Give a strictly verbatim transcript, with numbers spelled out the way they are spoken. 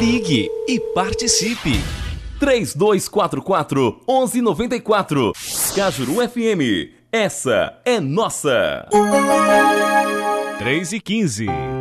Ligue e participe. três dois quatro quatro, um um nove quatro. Cajuru F M. Essa é nossa. três e quinze.